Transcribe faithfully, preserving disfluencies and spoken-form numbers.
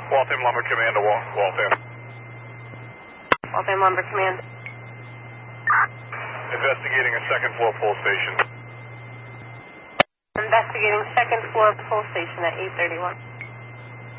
Waltham Lumber Command to Wal Waltham. Waltham Lumber Command. Investigating a second floor pull station. Investigating second floor pull station at eight thirty-one.